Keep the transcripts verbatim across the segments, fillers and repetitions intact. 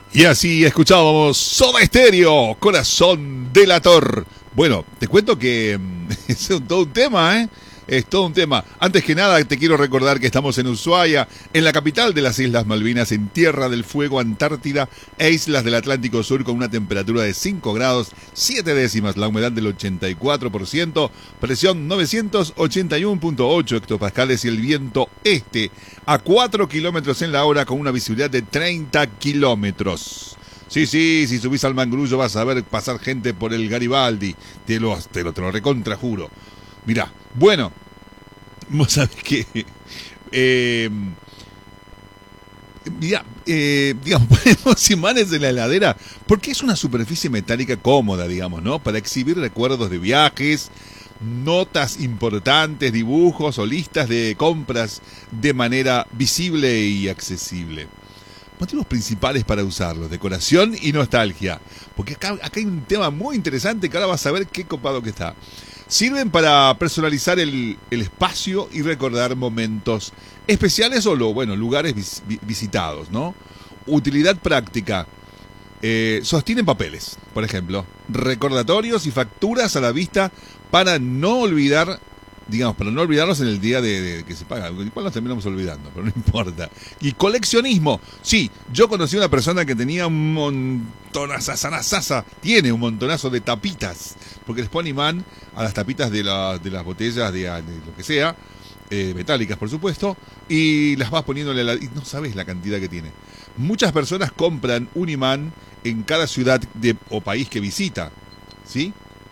Y así escuchábamos Soda Stereo, Corazón Delator. Bueno, te cuento que es todo un tema, ¿eh? Es todo un tema. Antes que nada, te quiero recordar que estamos en Ushuaia, en la capital de las Islas Malvinas, en Tierra del Fuego, Antártida e Islas del Atlántico Sur, con una temperatura de cinco grados, siete décimas, la humedad del ochenta y cuatro por ciento, presión novecientos ochenta y uno punto ocho hectopascales y el viento este a cuatro kilómetros en la hora con una visibilidad de treinta kilómetros. Sí, sí, si subís al Mangrullo vas a ver pasar gente por el Garibaldi, te lo, te lo, te lo recontra juro. Mirá, bueno, vos sabés que, eh, mirá, eh, digamos, ponemos imanes en la heladera porque es una superficie metálica cómoda, digamos, ¿no? Para exhibir recuerdos de viajes, notas importantes, dibujos o listas de compras de manera visible y accesible. Motivos principales para usarlos: decoración y nostalgia. Porque acá, acá hay un tema muy interesante que ahora vas a ver qué copado que está. Sirven para personalizar el, el espacio y recordar momentos especiales o lo, bueno, lugares vis, visitados, ¿no? Utilidad práctica. Eh, sostienen papeles, por ejemplo, recordatorios y facturas a la vista para no olvidar, digamos, para no olvidarlos en el día de, de que se paga. Igual nos terminamos olvidando, pero no importa. Y coleccionismo. Sí, yo conocí a una persona que tenía un montonazo, tiene un montonazo de tapitas, porque les pone imán a las tapitas de, la, de las botellas de, de lo que sea, eh, metálicas por supuesto, y las vas poniéndole a la, y no sabes la cantidad que tiene. Muchas personas compran un imán en cada ciudad de, o país que visita, ¿sí?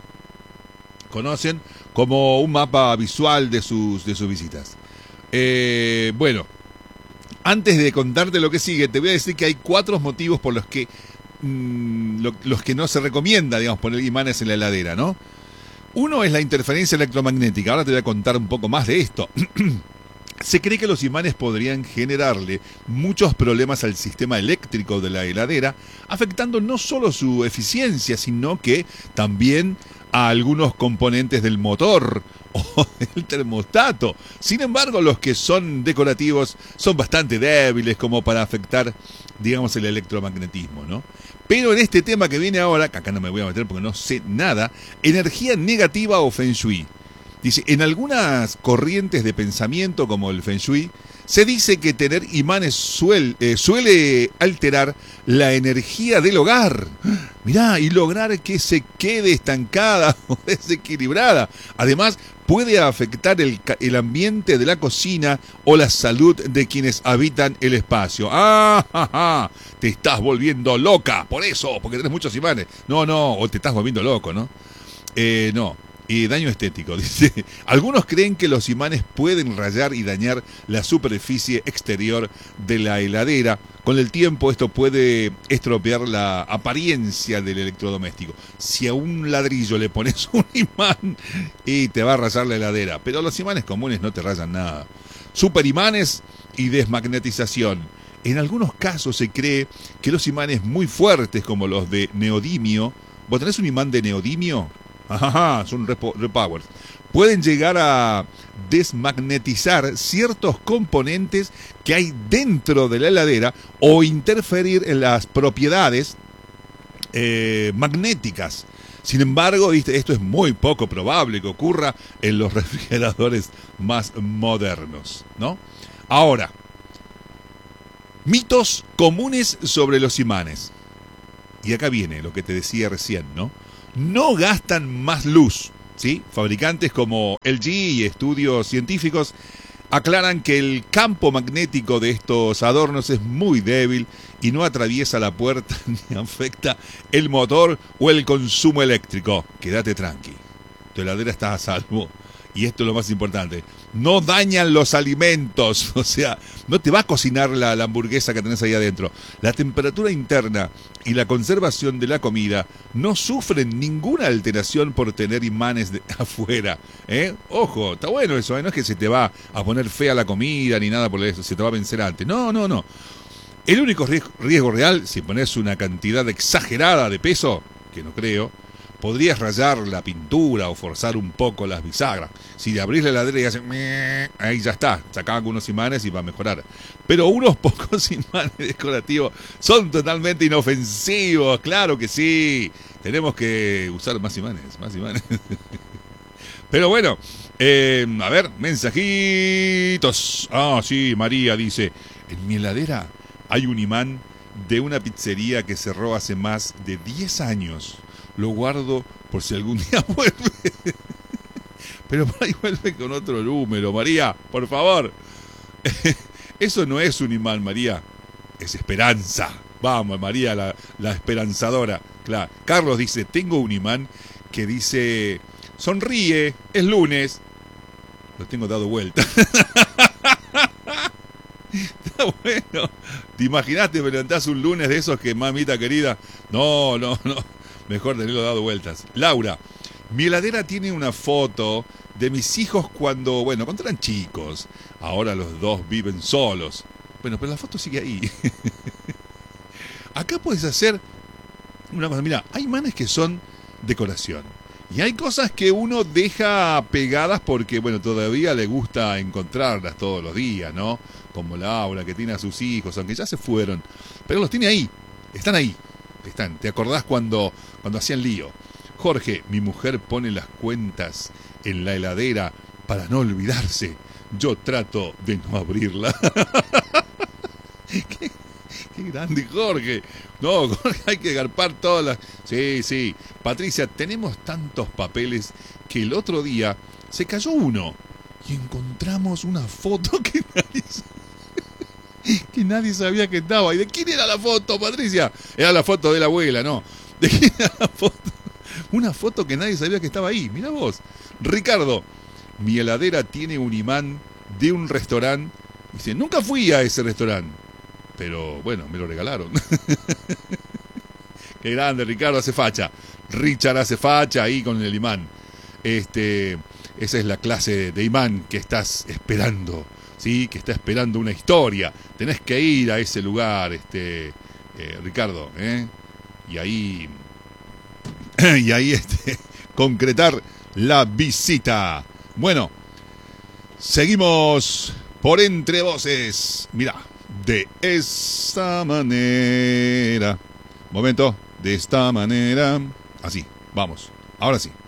Conocen como un mapa visual de sus, de sus visitas. Eh, bueno, antes de contarte lo que sigue, te voy a decir que hay cuatro motivos por los que mmm, lo, los que no se recomienda, digamos, poner imanes en la heladera, ¿no? Uno es la interferencia electromagnética. Ahora te voy a contar un poco más de esto. Se cree que los imanes podrían generarle muchos problemas al sistema eléctrico de la heladera, afectando no solo su eficiencia, sino que también a algunos componentes del motor o del termostato. Sin embargo, los que son decorativos son bastante débiles como para afectar, digamos, el electromagnetismo, ¿no? Pero en este tema que viene ahora, que acá no me voy a meter porque no sé nada, energía negativa o Feng Shui. Dice, en algunas corrientes de pensamiento como el Feng Shui, se dice que tener imanes suel, eh, suele alterar la energía del hogar. Mirá, y lograr que se quede estancada o desequilibrada. Además, puede afectar el, el ambiente de la cocina o la salud de quienes habitan el espacio. ¡Ah, ja, ja! Te estás volviendo loca, por eso, porque tenés muchos imanes. No, no, o te estás volviendo loco, ¿no? Eh, no. Y daño estético, dice. Algunos creen que los imanes pueden rayar y dañar la superficie exterior de la heladera. Con el tiempo esto puede estropear la apariencia del electrodoméstico. Si a un ladrillo le pones un imán y te va a rayar la heladera, pero los imanes comunes no te rayan nada. Superimanes y desmagnetización. En algunos casos se cree que los imanes muy fuertes como los de neodimio. ¿Vos tenés un imán de neodimio? Ajá, son repowers. Pueden llegar a desmagnetizar ciertos componentes que hay dentro de la heladera o interferir en las propiedades eh, magnéticas. Sin embargo, ¿viste? Esto es muy poco probable que ocurra en los refrigeradores más modernos, ¿no? Ahora, mitos comunes sobre los imanes. Y acá viene lo que te decía recién, ¿no? No gastan más luz, ¿sí? Fabricantes como L G y estudios científicos aclaran que el campo magnético de estos adornos es muy débil y no atraviesa la puerta ni afecta el motor o el consumo eléctrico. Quédate tranqui, tu heladera está a salvo. Y esto es lo más importante, no dañan los alimentos, o sea, no te va a cocinar la, la hamburguesa que tenés ahí adentro. La temperatura interna y la conservación de la comida no sufren ninguna alteración por tener imanes de afuera, ¿eh? Ojo, está bueno eso, ¿eh? No es que se te va a poner fea la comida ni nada por eso, se te va a vencer antes. No, no, no. El único riesgo, riesgo real, si pones una cantidad exagerada de peso, que no creo, podrías rayar la pintura o forzar un poco las bisagras. Si le abrís la heladera y hace meh, ahí ya está, sacaba algunos imanes y va a mejorar. Pero unos pocos imanes decorativos son totalmente inofensivos, claro que sí. Tenemos que usar más imanes, más imanes. Pero bueno, eh, a ver, mensajitos. Ah, sí, María dice, en mi heladera hay un imán de una pizzería que cerró hace más de diez años. Lo guardo por si algún día vuelve. Pero por ahí vuelve con otro número, María, por favor. Eso no es un imán, María. Es esperanza. Vamos, María, la, la esperanzadora. Claro. Carlos dice, tengo un imán que dice, sonríe, es lunes. Lo tengo dado vuelta. Está bueno. ¿Te imaginaste me levantás un lunes de esos que, mamita querida? No, no, no. Mejor tenerlo dado vueltas. Laura, mi heladera tiene una foto de mis hijos cuando, bueno, cuando eran chicos. Ahora los dos viven solos. Bueno, pero la foto sigue ahí. Acá puedes hacer una cosa. Mira, hay imanes que son decoración. Y hay cosas que uno deja pegadas porque, bueno, todavía le gusta encontrarlas todos los días, ¿no? Como Laura, que tiene a sus hijos, aunque ya se fueron. Pero los tiene ahí. Están ahí. Están. ¿Te acordás cuando, cuando hacían lío? Jorge, mi mujer pone las cuentas en la heladera para no olvidarse. Yo trato de no abrirla. ¿Qué? Qué grande, Jorge. No, Jorge, hay que garpar todas las... Sí, sí. Patricia, tenemos tantos papeles que el otro día se cayó uno y encontramos una foto que nadie, que nadie sabía que estaba. ¿Y de quién era la foto, Patricia? Era la foto de la abuela, ¿no? ¿De quién era la foto? Una foto que nadie sabía que estaba ahí. Mirá vos. Ricardo, mi heladera tiene un imán de un restaurante. Dice, nunca fui a ese restaurante. Pero bueno, me lo regalaron. Qué grande, Ricardo hace facha. Richard hace facha ahí con el imán. Este, esa es la clase de imán que estás esperando, ¿sí? Que está esperando una historia. Tenés que ir a ese lugar, este, eh, Ricardo, ¿eh? Y ahí, y ahí, este, concretar la visita. Bueno, seguimos por Entre Voces. Mirá. De esta manera. Momento. De esta manera. Así. Vamos. Ahora sí.